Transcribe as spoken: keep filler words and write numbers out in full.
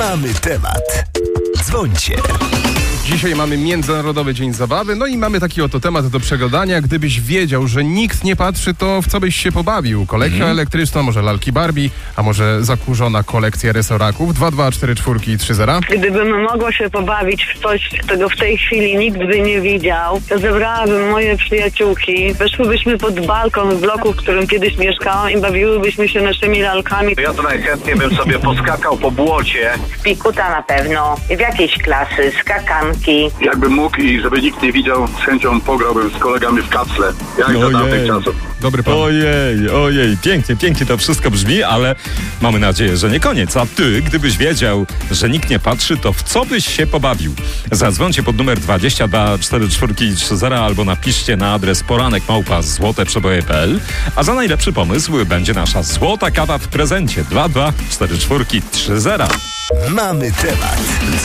Mamy temat. Dzwońcie. Dzisiaj mamy Międzynarodowy Dzień Zabawy, no i mamy taki oto temat do przegadania. Gdybyś wiedział, że nikt nie patrzy, to w co byś się pobawił? Kolejka mm. elektryczna, może lalki Barbie, a może zakurzona kolekcja resoraków? dwa dwa cztery cztery trzy zero. Gdybym mogła się pobawić w coś, czego w tej chwili nikt by nie widział, to zebrałabym moje przyjaciółki, weszłybyśmy pod balkon w bloku, w którym kiedyś mieszkałam i bawiłybyśmy się naszymi lalkami. Ja to najchętniej bym sobie poskakał po błocie. Z pikuta na pewno, w jakiejś klasy, skakanki. Jakbym mógł i żeby nikt nie widział, z chęcią pograłbym z kolegami w kapsle. Jak do tamtych czasów. Dobry pan. Ojej, ojej, pięknie, pięknie to wszystko brzmi, ale mamy nadzieję, że nie koniec. A ty, gdybyś wiedział, że nikt nie patrzy, to w co byś się pobawił? Zadzwońcie pod numer dwadzieścia dwa cztery cztery trzy zero albo napiszcie na adres poranek małpa złote przeboje kropka p l, a za najlepszy pomysł będzie nasza złota kawa w prezencie dwa dwa cztery cztery trzy zero. Mamy temat.